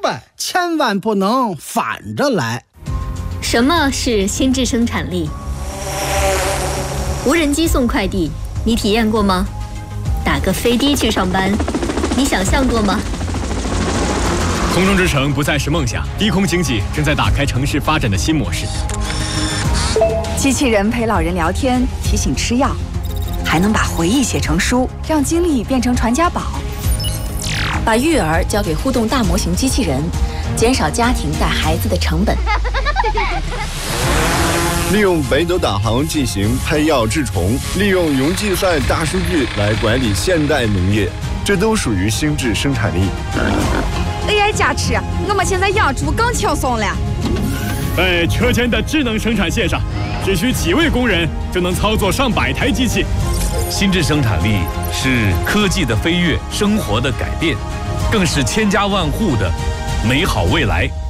对，千万不能反着来。 什么是心智生产力？无人机送快递，你体验过吗？打个飞的去上班，你想象过吗？ 空中之城不再是梦想，低空经济正在打开城市发展的新模式。 机器人陪老人聊天，提醒吃药，还能把回忆写成书，让经历变成传家宝。把育儿交给互动大模型机器人，减少家庭带孩子的成本。 利用北斗导航进行拍药治虫，利用云计算大数据来管理现代农业，这都属于心智生产力。 AI 加持，我们现在养猪更轻松了。 在车间的智能生产线上，只需几位工人就能操作上百台机器。 心智生产力是科技的飞跃，生活的改变，更是千家万户的美好未来。